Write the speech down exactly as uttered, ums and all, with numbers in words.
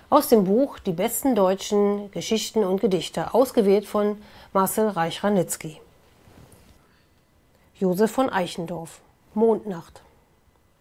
Aus dem Buch Die besten deutschen Geschichten und Gedichte, ausgewählt von Marcel Reich-Ranitzky. Josef von Eichendorff, Mondnacht.